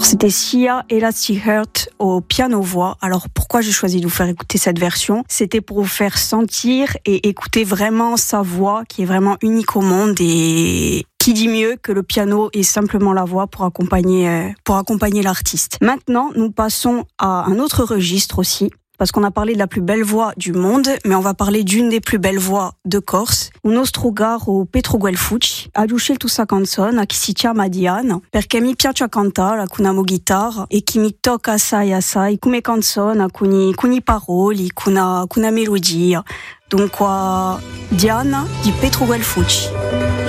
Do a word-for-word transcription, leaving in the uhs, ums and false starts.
C'était Sia Elastigheart au piano-voix. Alors pourquoi j'ai choisi de vous faire écouter cette version ? C'était pour vous faire sentir et écouter vraiment sa voix qui est vraiment unique au monde, et qui dit mieux que le piano et simplement la voix pour accompagner, euh, pour accompagner l'artiste. Maintenant, nous passons à un autre registre aussi. Parce qu'on a parlé de la plus belle voix du monde, mais on va parler d'une des plus belles voix de Corse. Un nostro caro Petro Guelfucci ha scelto questa canzone che si chiama Diana perché mi piace cantare con una chitarra e che mi tocca assai assai come canzone con i, con i paroli, con una, con una melodia. Donc, Diana di Petro Guelfucci.